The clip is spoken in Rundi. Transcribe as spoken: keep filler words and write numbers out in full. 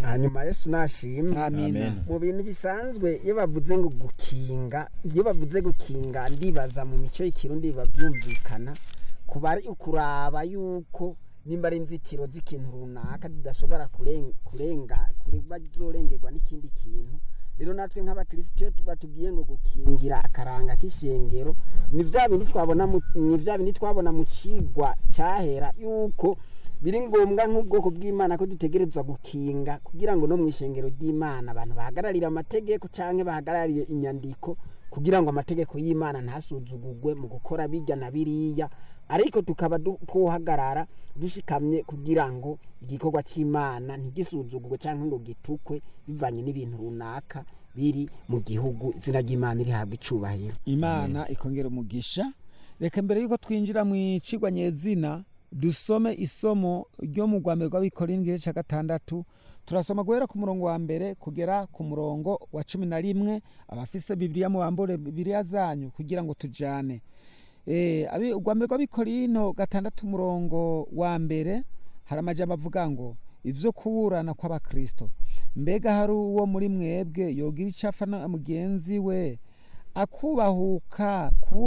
hanyuma Yesu nashimwe. Amina. Mu bintu bisanzwe iyo bavuze ngo gukinga, iyo bavuze gukinga ndibaza mu mico y'ikirundi bavyumvikana kuba ari ukuraba yuko nimba ari inzitiro z'ikintu runaka zidashobora kurenga kurenga kuba zorengerwa n'ikindi kintu. Rero natwe nk'abakristo batubwiye ngo gukingira akaranga k'ishengero ni vya bintu twabona ni vya bintu twabona mu cigwa cyahera yuko biri ngombwa nk'ubwoko bw'Imana ko dutegerezwa gukinga kugira ngo no mu ishengero ry'Imana abantu bahagararira amategeko canke bahagararire inyandiko kugira ngo amategeko y'Imana ntasuzugurwe mu gukora bijya na biriya, ariko tukaba twohagarara dushikamye kugira ngo igikorwa c'Imana ntigisuzugurwe canke ngo gitukwe bivanye n'ibintu runaka biri mu gihugu. Izina ry'Imana rihabwa icubahiro. Imana ikongera umugisha. Reka mbere yuko twinjira mu icigwa nyezina dusome isomo ryo mu Rwambere rw'Abikorintho igice ca gatandatu. Turasoma guhera ku murongo wa mbere kugera ku murongo wa cumi na rimwe. Abafise Bibiliya mu bambure Bibiliya zanyu kugira ngo tujane. Eh abi Rwambere rw'Abikorintho gatandatu murongo wa mbere hari amajambo avuga ngo ivyo kuburana kw'abakristo. Mbega hari uwo muri mwebwe yogira icafa na mugenzi we akubahuka